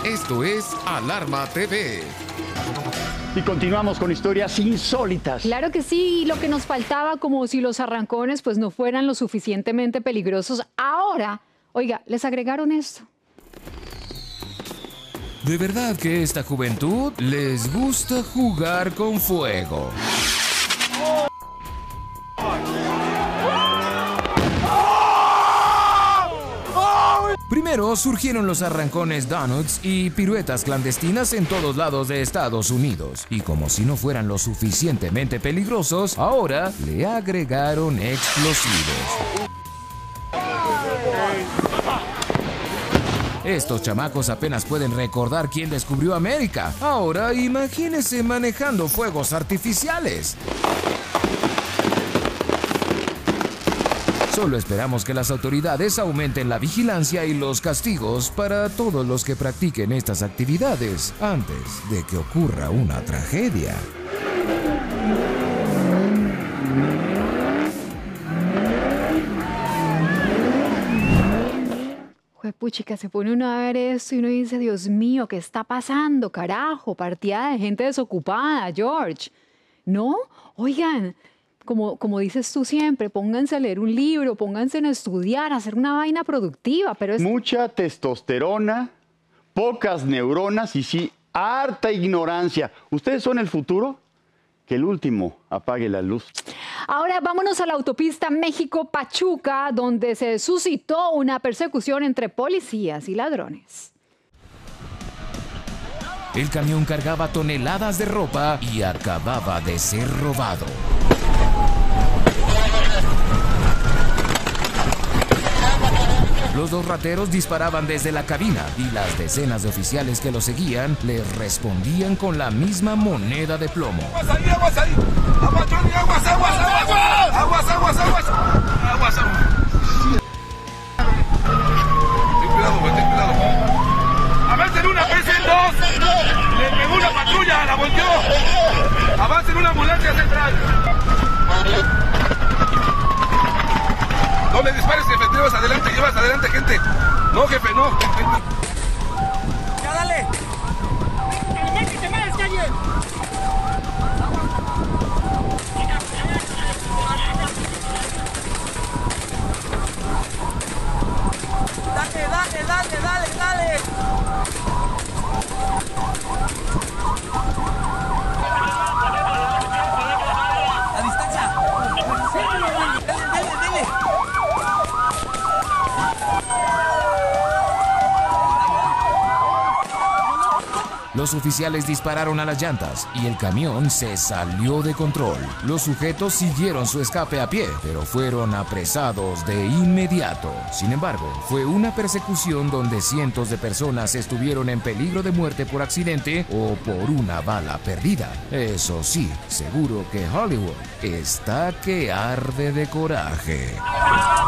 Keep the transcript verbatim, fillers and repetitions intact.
Esto es Alarma T V. Y continuamos con historias insólitas. Claro que sí, y lo que nos faltaba, como si los arrancones pues no fueran lo suficientemente peligrosos. Ahora, oiga, les agregaron esto. ¿De verdad que esta juventud les gusta jugar con fuego? Primero surgieron los arrancones donuts y piruetas clandestinas en todos lados de Estados Unidos. Y como si no fueran lo suficientemente peligrosos, ahora le agregaron explosivos. Estos chamacos apenas pueden recordar quién descubrió América. Ahora imagínense manejando fuegos artificiales. Solo esperamos que las autoridades aumenten la vigilancia y los castigos para todos los que practiquen estas actividades antes de que ocurra una tragedia. Juepuchica, se pone uno a ver esto y uno dice, Dios mío, ¿qué está pasando? Carajo, partida de gente desocupada, George. ¿No? Oigan, como, como dices tú siempre, pónganse a leer un libro, pónganse a estudiar, a hacer una vaina productiva. Pero es... Mucha testosterona, pocas neuronas y sí, harta ignorancia. ¿Ustedes son el futuro? Que el último apague la luz. Ahora vámonos a la autopista México-Pachuca, donde se suscitó una persecución entre policías y ladrones. El camión cargaba toneladas de ropa y acababa de ser robado. Los dos rateros disparaban desde la cabina y las decenas de oficiales que los seguían les respondían con la misma moneda de plomo. ¡Aguas ahí, aguas ahí! ¡Aguas, Johnny! ¡Aguas, aguas, aguas! ¡Aguas, aguas, aguas! ¡Aguas, aguas! Ten cuidado, güey, ten cuidado. ¡Avancen una, pesen dos! ¡Le pegó una patrulla, la volteó! ¡Avancen una ambulancia central! No le dispares, jefe, te llevas adelante, llevas adelante, gente. No, jefe, no. ¡Ya dale! ¡Métete más, calle! ¡Dale, dale, dale, dale, dale! ¡A distancia! ¡Dale, dale, dale! Los oficiales dispararon a las llantas y el camión se salió de control. Los sujetos siguieron su escape a pie, pero fueron apresados de inmediato. Sin embargo, fue una persecución donde cientos de personas estuvieron en peligro de muerte por accidente o por una bala perdida. Eso sí, seguro que Hollywood está que arde de coraje.